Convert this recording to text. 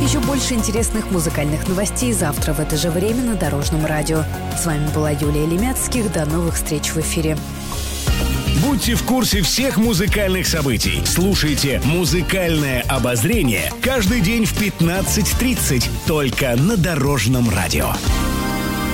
Еще больше интересных музыкальных новостей завтра в это же время на Дорожном радио. С вами была Юлия Лемяцких. До новых встреч в эфире. Будьте в курсе всех музыкальных событий. Слушайте «Музыкальное обозрение» каждый день в 15:30 только на Дорожном радио.